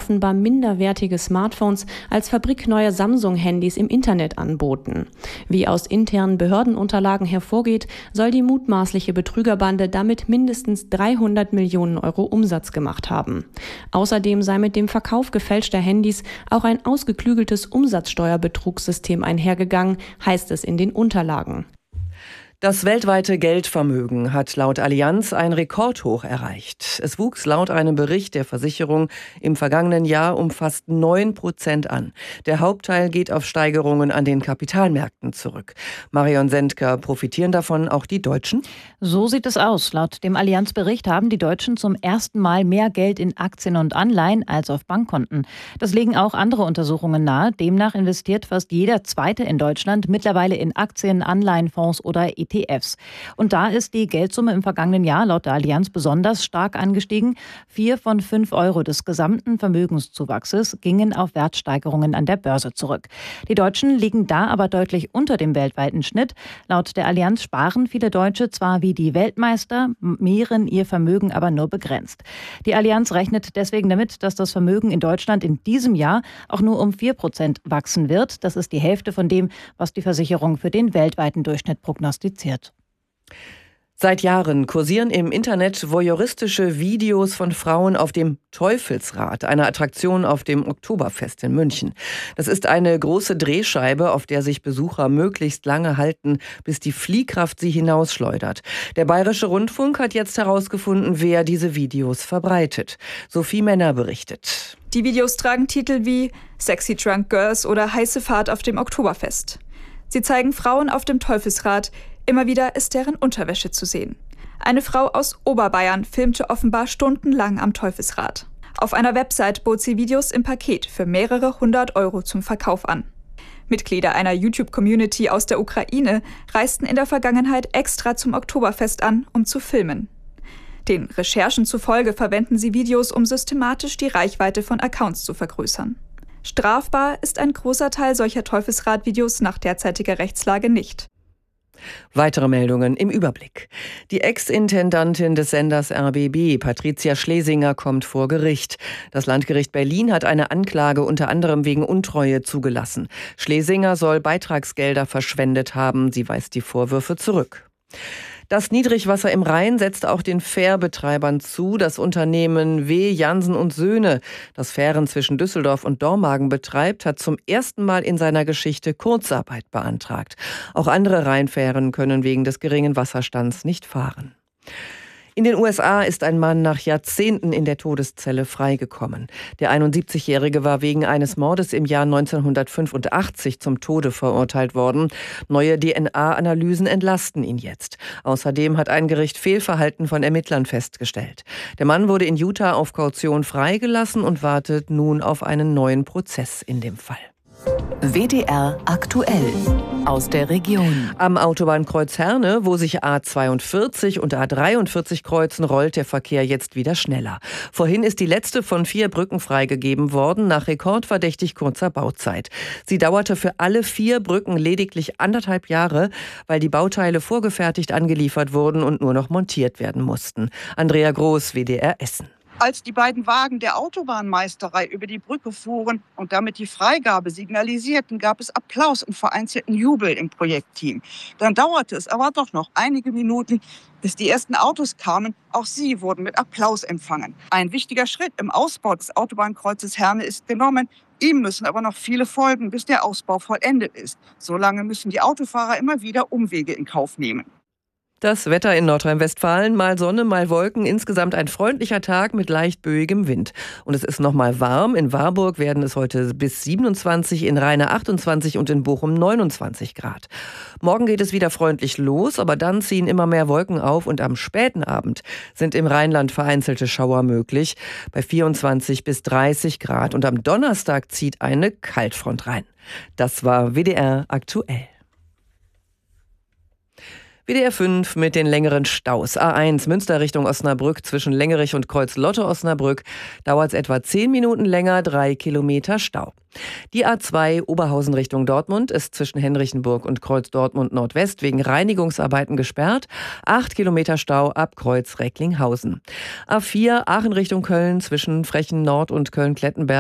offenbar minderwertige Smartphones als fabrikneue Samsung-Handys im Internet anboten. Wie aus internen Behördenunterlagen hervorgeht, soll die mutmaßliche Betrügerbande damit mindestens 300 Millionen Euro Umsatz gemacht haben. Außerdem sei mit dem Verkauf gefälschter Handys auch ein ausgeklügeltes Umsatzsteuerbetrugssystem einhergegangen, heißt es in den Unterlagen. Das weltweite Geldvermögen hat laut Allianz ein Rekordhoch erreicht. Es wuchs laut einem Bericht der Versicherung im vergangenen Jahr um fast 9% an. Der Hauptteil geht auf Steigerungen an den Kapitalmärkten zurück. Marion Sendker, profitieren davon auch die Deutschen? So sieht es aus. Laut dem Allianz-Bericht haben die Deutschen zum ersten Mal mehr Geld in Aktien und Anleihen als auf Bankkonten. Das legen auch andere Untersuchungen nahe. Demnach investiert fast jeder Zweite in Deutschland mittlerweile in Aktien, Anleihenfonds oder ETFs. Und da ist die Geldsumme im vergangenen Jahr laut der Allianz besonders stark angestiegen. 4 von 5 Euro des gesamten Vermögenszuwachses gingen auf Wertsteigerungen an der Börse zurück. Die Deutschen liegen da aber deutlich unter dem weltweiten Schnitt. Laut der Allianz sparen viele Deutsche zwar wie die Weltmeister, mehren ihr Vermögen aber nur begrenzt. Die Allianz rechnet deswegen damit, dass das Vermögen in Deutschland in diesem Jahr auch nur um 4% wachsen wird. Das ist die Hälfte von dem, was die Versicherung für den weltweiten Durchschnitt prognostiziert. Seit Jahren kursieren im Internet voyeuristische Videos von Frauen auf dem Teufelsrad, einer Attraktion auf dem Oktoberfest in München. Das ist eine große Drehscheibe, auf der sich Besucher möglichst lange halten, bis die Fliehkraft sie hinausschleudert. Der Bayerische Rundfunk hat jetzt herausgefunden, wer diese Videos verbreitet. Sophie Männer berichtet. Die Videos tragen Titel wie Sexy Drunk Girls oder Heiße Fahrt auf dem Oktoberfest. Sie zeigen Frauen auf dem Teufelsrad. Immer wieder ist deren Unterwäsche zu sehen. Eine Frau aus Oberbayern filmte offenbar stundenlang am Teufelsrad. Auf einer Website bot sie Videos im Paket für mehrere 100 Euro zum Verkauf an. Mitglieder einer YouTube-Community aus der Ukraine reisten in der Vergangenheit extra zum Oktoberfest an, um zu filmen. Den Recherchen zufolge verwenden sie Videos, um systematisch die Reichweite von Accounts zu vergrößern. Strafbar ist ein großer Teil solcher Teufelsrad-Videos nach derzeitiger Rechtslage nicht. Weitere Meldungen im Überblick. Die Ex-Intendantin des Senders RBB, Patricia Schlesinger, kommt vor Gericht. Das Landgericht Berlin hat eine Anklage unter anderem wegen Untreue zugelassen. Schlesinger soll Beitragsgelder verschwendet haben. Sie weist die Vorwürfe zurück. Das Niedrigwasser im Rhein setzt auch den Fährbetreibern zu. Das Unternehmen W. Jansen und Söhne, das Fähren zwischen Düsseldorf und Dormagen betreibt, hat zum ersten Mal in seiner Geschichte Kurzarbeit beantragt. Auch andere Rheinfähren können wegen des geringen Wasserstands nicht fahren. In den USA ist ein Mann nach Jahrzehnten in der Todeszelle freigekommen. Der 71-Jährige war wegen eines Mordes im Jahr 1985 zum Tode verurteilt worden. Neue DNA-Analysen entlasten ihn jetzt. Außerdem hat ein Gericht Fehlverhalten von Ermittlern festgestellt. Der Mann wurde in Utah auf Kaution freigelassen und wartet nun auf einen neuen Prozess in dem Fall. WDR aktuell aus der Region. Am Autobahnkreuz Herne, wo sich A42 und A43 kreuzen, rollt der Verkehr jetzt wieder schneller. Vorhin ist die letzte von 4 Brücken freigegeben worden, nach rekordverdächtig kurzer Bauzeit. Sie dauerte für alle 4 Brücken lediglich 1,5 Jahre, weil die Bauteile vorgefertigt angeliefert wurden und nur noch montiert werden mussten. Andrea Groß, WDR Essen. Als die beiden Wagen der Autobahnmeisterei über die Brücke fuhren und damit die Freigabe signalisierten, gab es Applaus und vereinzelten Jubel im Projektteam. Dann dauerte es aber doch noch einige Minuten, bis die ersten Autos kamen. Auch sie wurden mit Applaus empfangen. Ein wichtiger Schritt im Ausbau des Autobahnkreuzes Herne ist genommen. Ihm müssen aber noch viele folgen, bis der Ausbau vollendet ist. Solange müssen die Autofahrer immer wieder Umwege in Kauf nehmen. Das Wetter in Nordrhein-Westfalen, mal Sonne, mal Wolken, insgesamt ein freundlicher Tag mit leicht böigem Wind. Und es ist noch mal warm. In Warburg werden es heute bis 27, in Rheine 28 und in Bochum 29 Grad. Morgen geht es wieder freundlich los, aber dann ziehen immer mehr Wolken auf und am späten Abend sind im Rheinland vereinzelte Schauer möglich, bei 24 bis 30 Grad. Und am Donnerstag zieht eine Kaltfront rein. Das war WDR aktuell. WDR 5 mit den längeren Staus. A1 Münster Richtung Osnabrück zwischen Lengerich und Kreuz-Lotte-Osnabrück dauert es etwa 10 Minuten länger, 3 Kilometer Stau. Die A2 Oberhausen Richtung Dortmund ist zwischen Henrichenburg und Kreuz Dortmund Nordwest wegen Reinigungsarbeiten gesperrt. 8 Kilometer Stau ab Kreuz Recklinghausen. A4 Aachen Richtung Köln zwischen Frechen Nord und Köln-Klettenberg